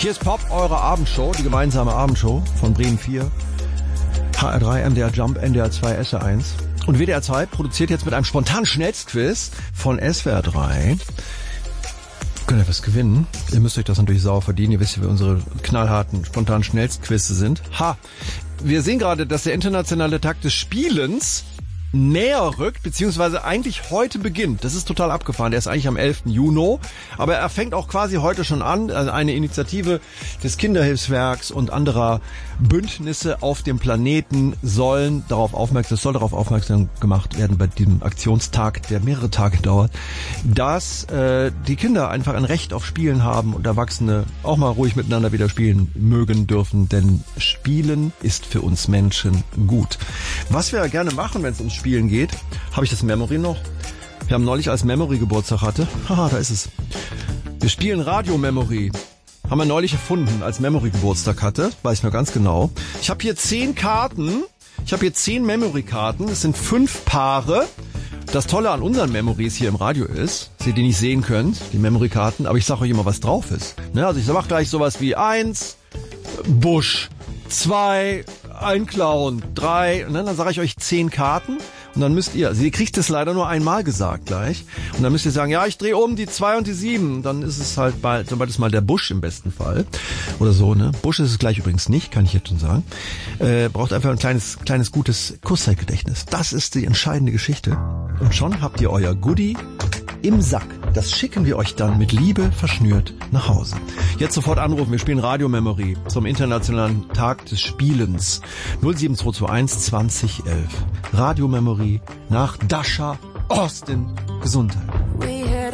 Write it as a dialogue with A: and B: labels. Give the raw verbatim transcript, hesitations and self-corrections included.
A: Hier ist Pop, eure Abendshow, die gemeinsame Abendshow von Bremen vier, H R drei, M D R Jump, N D R zwei, S R eins. Und W D R zwei produziert jetzt mit einem spontanen Schnellstquiz von S W R drei. Könnt ihr was gewinnen? Ihr müsst euch das natürlich sauer verdienen. Ihr wisst, wie unsere knallharten, spontanen Schnellstquizze sind. Ha! Wir sehen gerade, dass der internationale Tag des Spielens näher rückt, beziehungsweise eigentlich heute beginnt. Das ist total abgefahren. Der ist eigentlich am elften Juni, aber er fängt auch quasi heute schon an. Also eine Initiative des Kinderhilfswerks und anderer Bündnisse auf dem Planeten sollen darauf aufmerksam, soll darauf aufmerksam gemacht werden bei diesem Aktionstag, der mehrere Tage dauert, dass äh, die Kinder einfach ein Recht auf Spielen haben und Erwachsene auch mal ruhig miteinander wieder spielen mögen dürfen, denn Spielen ist für uns Menschen gut. Was wir gerne machen, wenn es ums Spielen geht, habe ich das Memory noch. Wir haben neulich, als Memory Geburtstag hatte, haha, da ist es. Wir spielen Radio Memory. Haben wir neulich erfunden, als Memory Geburtstag hatte, weiß ich noch ganz genau. Ich habe hier zehn Karten, ich habe hier zehn Memory-Karten, es sind fünf Paare. Das Tolle an unseren Memories hier im Radio ist, dass ihr die nicht sehen könnt, die Memory-Karten, aber ich sage euch immer, was drauf ist. Ne, also ich sage gleich sowas wie eins, Busch, zwei, ein Clown, drei, und dann sage ich euch zehn Karten und dann müsst ihr, also ihr kriegt es leider nur einmal gesagt gleich, und dann müsst ihr sagen, ja, ich drehe um die zwei und die sieben, dann ist es halt bald, dann ist mal der Busch im besten Fall oder so, ne? Busch ist es gleich übrigens nicht, kann ich jetzt schon sagen. Äh, braucht einfach ein kleines, kleines gutes Kurzzeitgedächtnis. Das ist die entscheidende Geschichte. Und schon habt ihr euer Goodie im Sack. Das schicken wir euch dann mit Liebe verschnürt nach Hause. Jetzt sofort anrufen. Wir spielen Radio Memory zum Internationalen Tag des Spielens. null sieben zwei zwei eins zwanzig elf. Radio Memory nach Dasha Austin. Gesundheit.